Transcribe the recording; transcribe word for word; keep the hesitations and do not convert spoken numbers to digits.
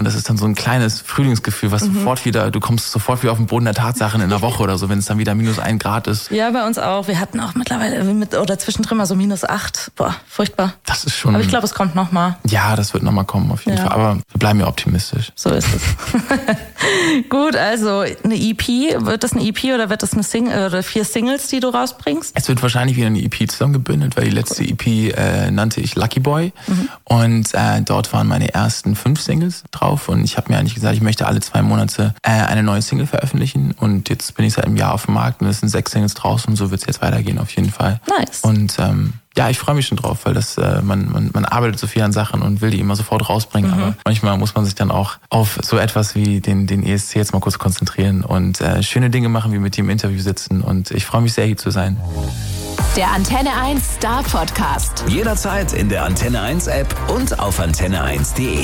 Und das ist dann so ein kleines Frühlingsgefühl, was mhm. sofort wieder, du kommst sofort wieder auf den Boden der Tatsachen in der Woche oder so, wenn es dann wieder minus ein Grad ist. Ja, bei uns auch. Wir hatten auch mittlerweile mit, oder zwischendrin mal so minus acht. Boah, furchtbar. Das ist schon... Aber ich glaube, es kommt noch mal. Ja, das wird noch mal kommen auf jeden ja. Fall. Aber wir bleiben ja optimistisch. So ist es. Gut, also eine E P. Wird das eine E P oder wird das eine Single oder vier Singles, die du rausbringst? Es wird wahrscheinlich wieder eine E P zusammengebündelt, weil die letzte E P äh, nannte ich Lucky Boy. Mhm. Und äh, dort waren meine ersten fünf Singles drauf. Und ich habe mir eigentlich gesagt, ich möchte alle zwei Monate äh, eine neue Single veröffentlichen. Und jetzt bin ich seit einem Jahr auf dem Markt und es sind sechs Singles draußen und so wird es jetzt weitergehen auf jeden Fall. Nice. Und ähm, ja, ich freue mich schon drauf, weil das äh, man, man man arbeitet so viel an Sachen und will die immer sofort rausbringen. Mhm. Aber manchmal muss man sich dann auch auf so etwas wie den den E S C jetzt mal kurz konzentrieren und äh, schöne Dinge machen, wie mit dir im Interview sitzen. Und ich freue mich sehr, hier zu sein. Der Antenne eins Star Podcast. Jederzeit in der Antenne eins App und auf antenne eins punkt de.